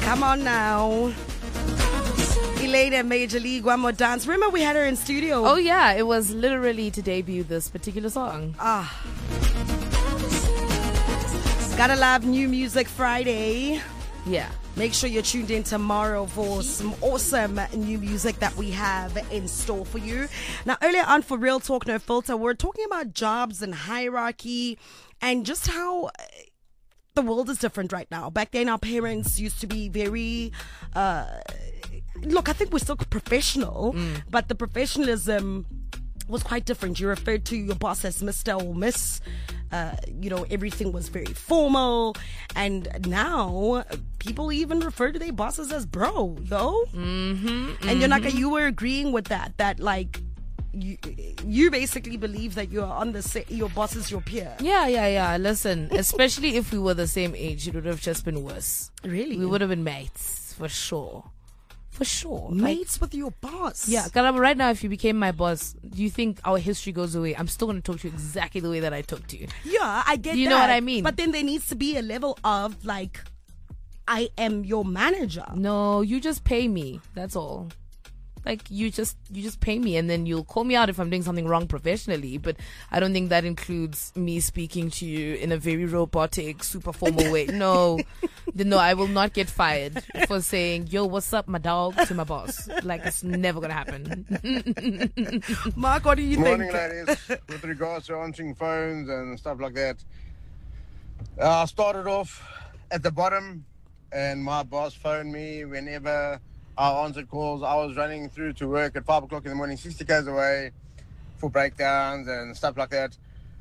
Come on now. Elaine and Major League, one more dance. Remember we had her in studio? Oh yeah, it was literally to debut this particular song. Gotta love New Music Friday. Yeah. Make sure you're tuned in tomorrow for some awesome new music that we have in store for you. Now, earlier on for Real Talk No Filter, we're talking about jobs and hierarchy and just how the world is different right now. Back then, our parents used to be very... look, I think we're still professional, but the professionalism was quite different. You referred to your boss as Mr. or Miss. Everything was very formal. And now people even refer to their bosses as bro, though. And Yonaka, you were agreeing with that like you basically believe that you're on your boss is your peer. Yeah. Listen, especially if we were the same age, it would have just been worse. Really? We would have been mates, for sure. For sure. Mates with your boss. Yeah, Kalama, right now, if you became my boss, do you think our history goes away? I'm still going to talk to you exactly the way that I talk to you. Yeah, I get that. Do you know what I mean? But then there needs to be a level of, like, I am your manager. No, you just pay me. That's all. Like, you just pay me, and then you'll call me out if I'm doing something wrong professionally. But I don't think that includes me speaking to you in a very robotic, super formal way. No, I will not get fired for saying, yo, what's up, my dog, to my boss. Like, it's never going to happen. Mark, what do you Morning, think? ladies. With regards to answering phones and stuff like that, I started off at the bottom, and my boss phoned me whenever I answered calls. I was running through to work at 5 o'clock in the morning, 60 k's away, for breakdowns and stuff like that.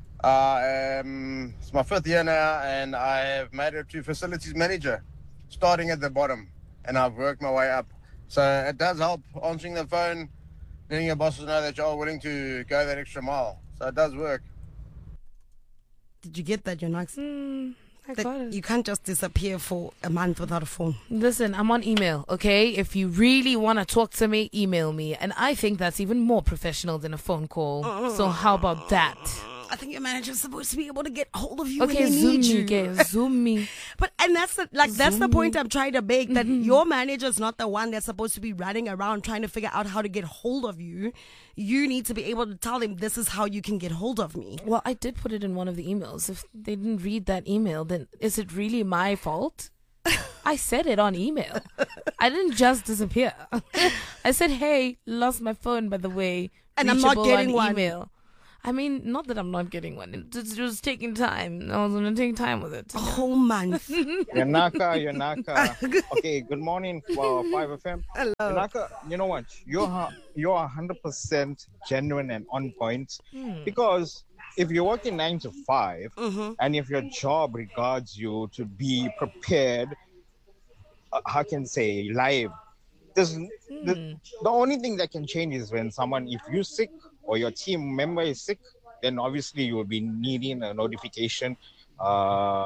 It's my 5th year now, and I have made it to facilities manager, starting at the bottom, and I've worked my way up. So it does help answering the phone, letting your bosses know that you're willing to go that extra mile. So it does work. Did you get that, Yonax? I got it. You can't just disappear for a month without a phone. Listen, I'm on email, okay? If you really want to talk to me, email me. And I think that's even more professional than a phone call. So how about that? I think your manager's supposed to be able to get hold of you Okay, when they zoom need me, you. okay, zoom me. And that's the point I'm trying to make, that your manager's not the one that's supposed to be running around trying to figure out how to get hold of you. You need to be able to tell him, this is how you can get hold of me. Well, I did put it in one of the emails. If they didn't read that email, then is it really my fault? I said it on email. I didn't just disappear. I said, hey, lost my phone, by the way. And I'm not Reachable getting on one. email. I mean, not that I'm not getting one. It was taking time. I was going to take time with it. A whole month. Yanaka. Okay, good morning, 5FM. Hello. Yanaka, you know what? You're 100% genuine and on point. Because if you're working 9 to 5, and if your job regards you to be prepared, how can I say, live, the only thing that can change is when if you're sick, or your team member is sick, then obviously you will be needing a notification, or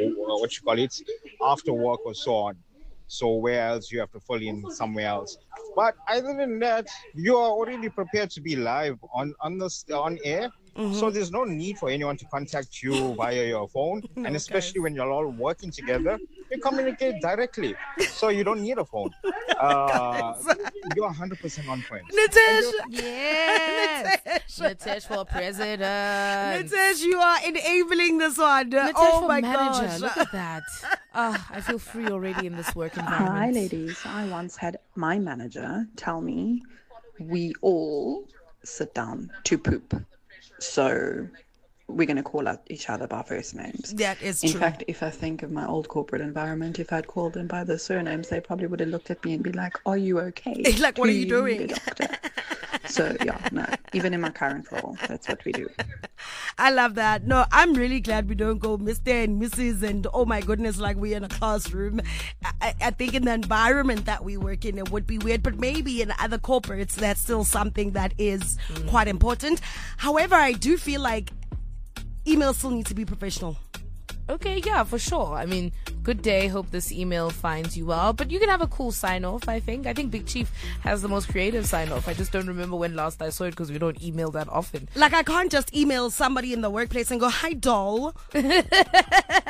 after work or so on. So where else you have to fill in somewhere else. But other than that, you are already prepared to be live on air. So there's no need for anyone to contact you via your phone. And especially when you're all working together, you communicate directly. So you don't need a phone. You're 100% on point. Nitesh! Yes! Nitesh for president. Nitesh, you are enabling this one. Nitesh Oh for my manager. gosh. Look at that. I feel free already in this work environment. Hi, ladies. I once had my manager tell me we all sit down to poop. So we're going to call out each other by first names. That is In true. fact, if I think of my old corporate environment, if I'd called them by their surnames, they probably would have looked at me and be like, are you okay? Like, what are you To doing? the doctor. So, yeah, no, even in my current role, that's what we do. I love that. No, I'm really glad we don't go Mr. and Mrs. and oh my goodness, like we're in a classroom. I think in the environment that we work in, it would be weird, but maybe in other corporates, that's still something that is quite important. However, I do feel like emails still need to be professional. Okay, yeah, for sure. I mean, good day. Hope this email finds you well. But you can have a cool sign-off, I think. I think Big Chief has the most creative sign-off. I just don't remember when last I saw it because we don't email that often. Like, I can't just email somebody in the workplace and go, hi, doll.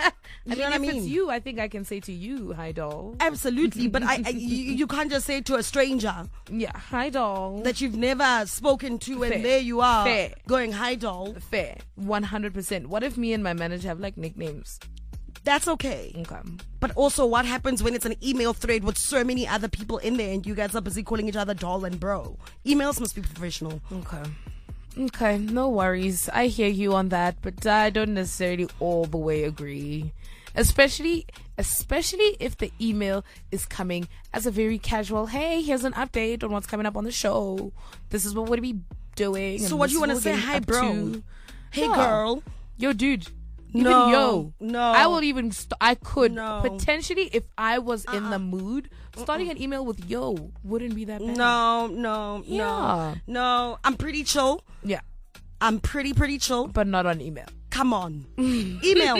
You know what I if mean? it's you, I think I can say to you, hi doll. Absolutely, but you can't just say to a stranger Yeah, hi doll. that you've never spoken to, Fair. and there you are Fair. going hi doll. Fair, 100%. What if me and my manager have like nicknames? That's okay. Okay. But also, what happens when it's an email thread with so many other people in there, and you guys are busy calling each other doll and bro? Emails must be professional. Okay, no worries. I hear you on that, but I don't necessarily all the way agree. Especially if the email is coming as a very casual, hey, here's an update on what's coming up on the show. This is what we'll be doing. So and what this you is want to we're say? getting Hi, up bro. to. Hey, Yeah. girl. Yo, dude. Even No, yo. no. I will even, I could No. potentially, if I was in the mood, starting an email with yo wouldn't be that bad. No. Yeah. No. I'm pretty chill. Yeah, I'm pretty chill. but not on email. Come on. Email.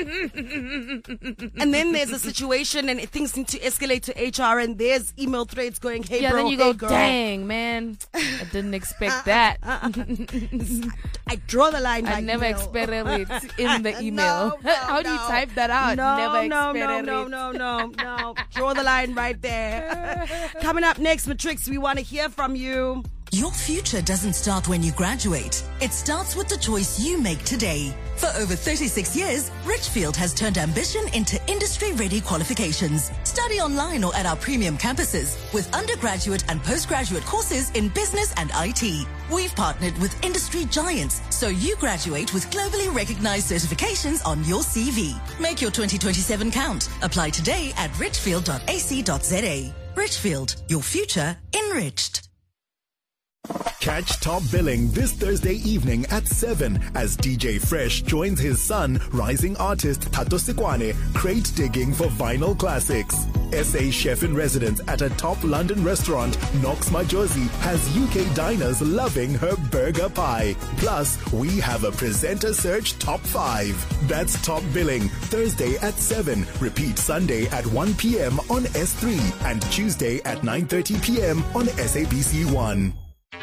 And then there's a situation and things need to escalate to HR, and there's email threads going, hey, Yeah, bro, then you hey, go, girl. dang, man. I didn't expect that. I draw the line by I never email. expected it in the email. No, How do you no. type that out? Never No. expected it. Draw the line right there. Coming up next, Matrix, we want to hear from you. Your future doesn't start when you graduate. It starts with the choice you make today. For over 36 years, Richfield has turned ambition into industry-ready qualifications. Study online or at our premium campuses with undergraduate and postgraduate courses in business and IT. We've partnered with industry giants, so you graduate with globally recognized certifications on your CV. Make your 2027 count. Apply today at richfield.ac.za. Richfield, your future enriched. Catch Top Billing this Thursday evening at 7 as DJ Fresh joins his son, rising artist Tato Sikwane, crate digging for vinyl classics. SA chef-in-residence at a top London restaurant, Knox Majosi, has UK diners loving her burger pie. Plus, we have a presenter search top 5. That's Top Billing, Thursday at 7. Repeat Sunday at 1 p.m. on S3 and Tuesday at 9:30 p.m. on SABC 1.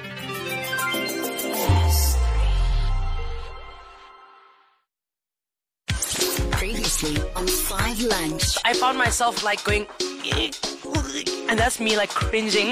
Previously on 5 Lunch. I found myself like going, and that's me like cringing.